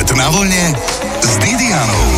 Výlet na vlne s Didianou.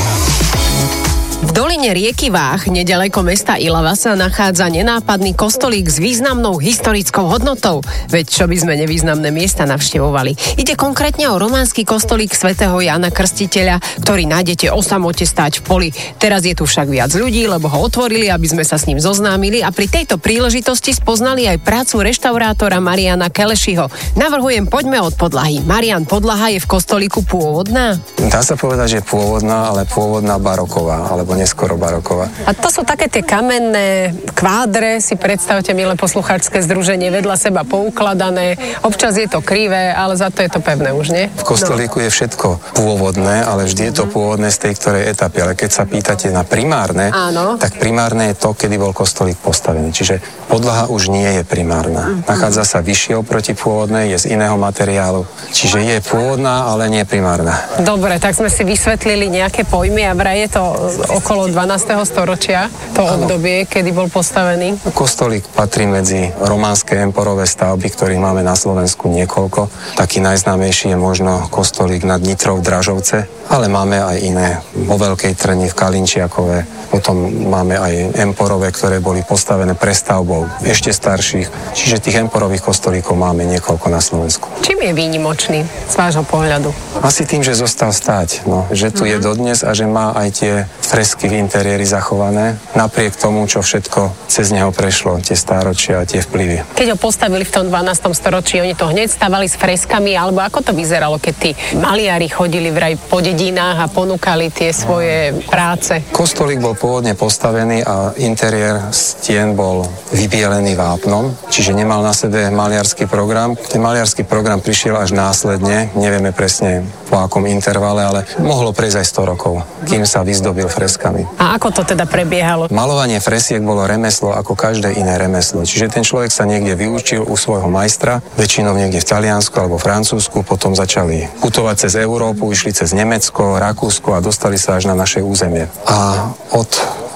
V doline rieky Váh, nedaleko mesta Ilava, sa nachádza nenápadný kostolík s významnou historickou hodnotou. Veď čo by sme nevýznamné miesta navštevovali. Ide konkrétne o románsky kostolík svätého Jána Krstiteľa, ktorý nájdete o samote stáť v poli. Teraz je tu však viac ľudí, lebo ho otvorili, aby sme sa s ním zoznámili a pri tejto príležitosti spoznali aj prácu reštaurátora Mariana Kelešiho. Navrhujem, poďme od podlahy. Marian, podlaha je v kostolíku pôvodná? Dá sa povedať, že pôvodná, ale pôvodná baroková, alebo neskoro baroková. A to sú také tie kamenné kvádre, si predstavte, milé poslucháčske združenie, vedľa seba poukladané. Občas je to krivé, ale za to je to pevné už, nie? V kostolíku je všetko pôvodné, ale vždy je to pôvodné z tej ktorej etapy. Ale keď sa pýtate na primárne, tak primárne je to, kedy bol kostolík postavený. Čiže podlaha už nie je primárna. Nachádza sa vyššie oproti pôvodnej, je z iného materiálu. Čiže je pôvodná, ale nie primárna. Dobre, tak sme si vysvetlili nejaké pojmy a vraj je to okolo 12. storočia, to obdobie, kedy bol postavený. Kostolík patrí medzi románske emporové stavby, ktorých máme na Slovensku niekoľko. Taký najznámejší je možno kostolík nad Nitrou v Dražovce, ale máme aj iné vo Veľkej Trni v Kalinčiakove. Potom máme aj emporové, ktoré boli postavené prestavbou ešte starších. Čiže tých emporových kostolíkov máme niekoľko na Slovensku. Čím je výnimočný z vášho pohľadu? Asi tým, že zostal stáť, že tu je dodnes a že má aj tie fresky v interiéri zachované, napriek tomu, čo všetko cez neho prešlo, tie stáročia a tie vplyvy. Keď ho postavili v tom 12. storočí, oni to hneď stavali s freskami, alebo ako to vyzeralo, keď tí maliari chodili vraj po dedinách a ponúkali tie svoje práce? Kostolík bol pôvodne postavený a interiér stien bol vybielený vápnom, čiže nemal na sebe maliarsky program. Ten maliarsky program prišiel až následne, nevieme presne po akom intervale, ale mohlo prejsť aj 100 rokov, kým sa vyzdobil freskami. A ako to teda prebiehalo? Malovanie fresiek bolo remeslo ako každé iné remeslo. Čiže ten človek sa niekde vyučil u svojho majstra, väčšinou niekde v Taliansku alebo Francúzsku, potom začali putovať cez Európu, išli cez Nemecko, Rakúsko a dostali sa až na naše územie. A od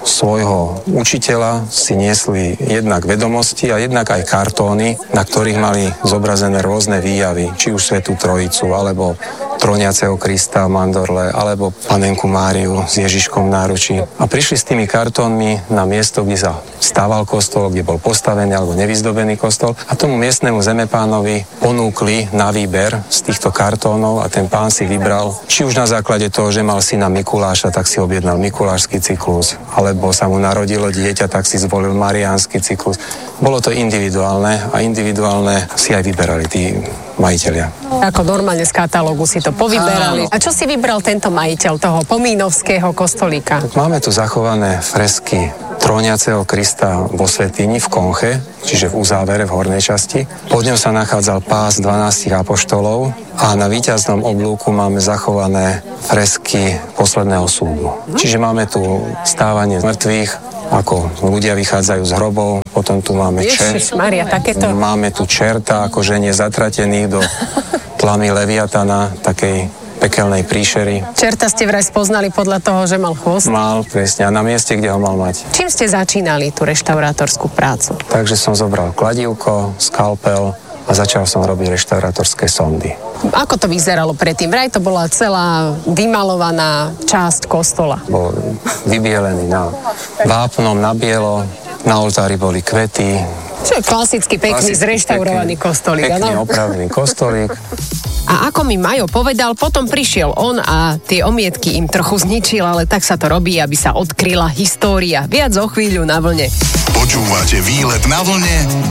svojho učiteľa si niesli jednak vedomosti a jednak aj kartóny, na ktorých mali zobrazené rôzne výjavy, či už Svätú Trojicu, alebo troniaceho Krista v mandorle, alebo Panenku Máriu s Ježiškom v náručí. A prišli s tými kartónmi na miesto, kde sa stával kostol, kde bol postavený alebo nevyzdobený kostol a tomu miestnemu zemepánovi ponúkli na výber z týchto kartónov a ten pán si vybral, či už na základe toho, že mal syna Mikuláša, tak si objednal mikulášsky cyklus, alebo sa mu narodilo dieťa, tak si zvolil mariánsky cyklus. Bolo to individuálne a individuálne si aj vyberali tí majitelia. Ako normálne z katalógu si to povyberali. A čo si vybral tento majiteľ toho pomínovského kostolíka? Máme tu zachované fresky troniaceho Krista vo svätyni v konche, čiže v uzávere v hornej časti. Pod ňou sa nachádzal pás 12 apoštolov a na víťaznom oblúku máme zachované fresky posledného súdu. Čiže máme tu stávanie mŕtvych, ako ľudia vychádzajú z hrobov, potom tu máme máme tu čerta, ako ženie zatratených do tlamy Leviatana, takej pekelnej príšery. Čerta ste vraj spoznali podľa toho, že mal chvost? Mal, presne, a na mieste, kde ho mal mať. Čím ste začínali tú reštaurátorskú prácu? Takže som zobral kladívko, skalpel a začal som robiť reštaurátorské sondy. Ako to vyzeralo predtým? Vraj to bola celá vymalovaná časť kostola. Bol vybielený na vápnom, na bielo, na oltári boli kvety. Čo je klasicky pekný, zreštaurovaný kostolík, pekný, opravený kostolík. A ako mi Majo povedal, potom prišiel on a tie omietky im trochu zničil, ale tak sa to robí, aby sa odkryla história. Viac o chvíľu na vlne. Počúvate Výlet na vlne